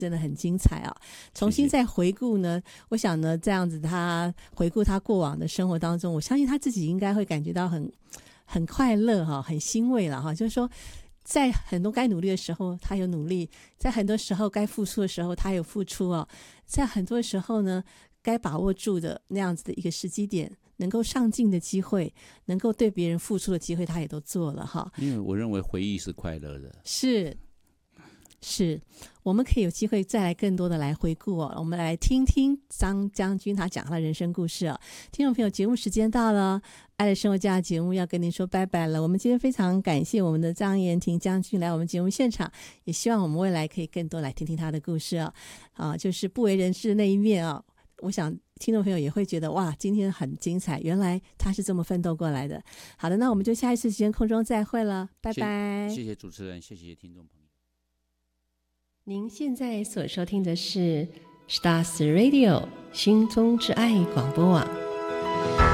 真的很精彩啊！重新再回顾呢，谢谢。我想呢，这样子他回顾他过往的生活当中，我相信他自己应该会感觉到很快乐哈，很欣慰了哈。就是说，在很多该努力的时候，他有努力；在很多时候该付出的时候，他有付出哦。在很多时候呢，该把握住的那样子的一个时机点，能够上进的机会，能够对别人付出的机会，他也都做了哈。 因为我认为回忆是快乐的。 是，我们可以有机会再来更多的来回顾哦。我们来听听张将军他讲他的人生故事哦。听众朋友，节目时间到了，爱的生活家节目要跟您说拜拜了。我们今天非常感谢我们的张妍婷将军来我们节目现场，也希望我们未来可以更多来听听他的故事哦。就是不为人知的那一面哦。我想听众朋友也会觉得哇，今天很精彩，原来他是这么奋斗过来的。好的，那我们就下一次时间空中再会了，拜拜。 谢谢主持人，谢谢听众朋友。 您现在所收听的是 Stars Radio 心中之爱广播网。